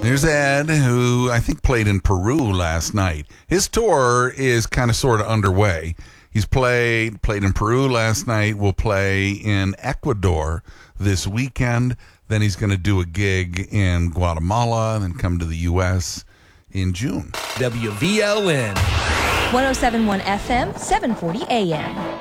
There's Ed, who I think played in Peru last night. His tour is kind of sort of underway. He's played in Peru last night, will play in Ecuador this weekend. Then he's going to do a gig in Guatemala and then come to the U.S. in June. WVLN 107.1 FM, 740 AM.